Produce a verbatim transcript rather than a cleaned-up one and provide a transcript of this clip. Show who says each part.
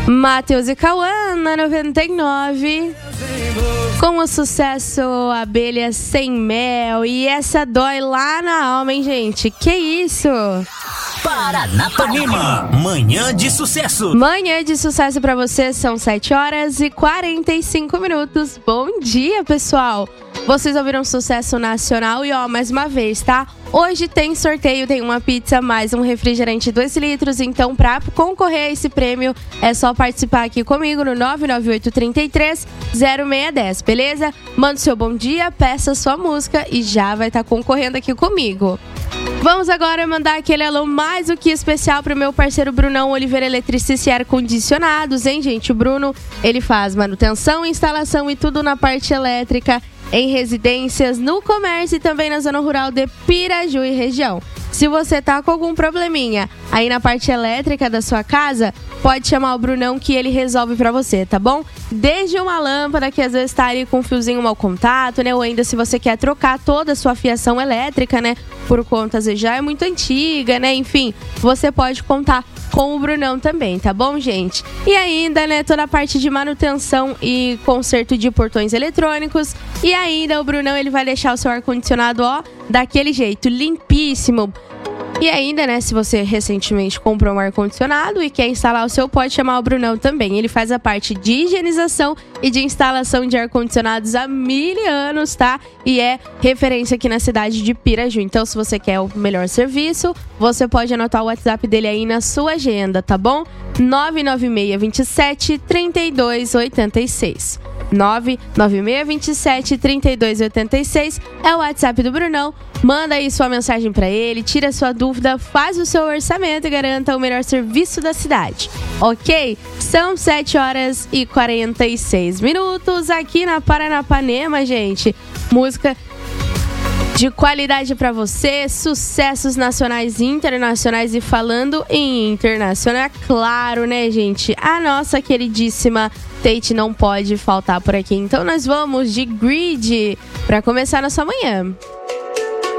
Speaker 1: Matheus e Cauã na noventa e nove, com o sucesso Abelha Sem Mel. E essa dói lá na alma, hein, gente? Que isso?
Speaker 2: Paranapanema, manhã de sucesso.
Speaker 1: Manhã de sucesso pra você, são sete horas e quarenta e cinco minutos. Bom dia, pessoal. Vocês ouviram sucesso nacional e ó, mais uma vez, tá? Hoje tem sorteio, tem uma pizza mais um refrigerante dois litros. Então, pra concorrer a esse prêmio, é só participar aqui comigo no nove nove oito, três três, zero seis um zero, beleza? Manda o seu bom dia, peça sua música e já vai estar concorrendo aqui comigo. Vamos agora mandar aquele alô mais do que especial pro meu parceiro Brunão Oliveira Eletricista e Ar-Condicionados, hein, gente? O Bruno, ele faz manutenção, instalação e tudo na parte elétrica em residências, no comércio e também na zona rural de Piraju e região. Se você tá com algum probleminha aí na parte elétrica da sua casa, pode chamar o Brunão que ele resolve pra você, tá bom? Desde uma lâmpada que às vezes tá ali com um fiozinho mau contato, né? Ou ainda se você quer trocar toda a sua fiação elétrica, né? Por conta, às vezes já é muito antiga, né? Enfim, você pode contar com o Brunão também, tá bom, gente? E ainda, né, toda a parte de manutenção e conserto de portões eletrônicos. E ainda o Brunão, ele vai deixar o seu ar-condicionado, ó, daquele jeito, limpíssimo. E ainda, né, se você recentemente comprou um ar-condicionado e quer instalar o seu, pode chamar o Brunão também. Ele faz a parte de higienização e de instalação de ar-condicionados há mil anos, tá? E é referência aqui na cidade de Piraju. Então, se você quer o melhor serviço, você pode anotar o WhatsApp dele aí na sua agenda, tá bom? nove nove seis, dois sete, três dois oito seis. nove nove seis, dois sete, três dois oito seis é o WhatsApp do Brunão. Manda aí sua mensagem pra ele, tira sua dúvida, faz o seu orçamento e garanta o melhor serviço da cidade, ok? São sete horas e quarenta e seis minutos aqui na Paranapanema, gente. Música de qualidade pra você, sucessos nacionais e internacionais. E falando em internacional, é claro, né, gente? A nossa queridíssima Tate não pode faltar por aqui. Então nós vamos de Grid pra começar nossa manhã.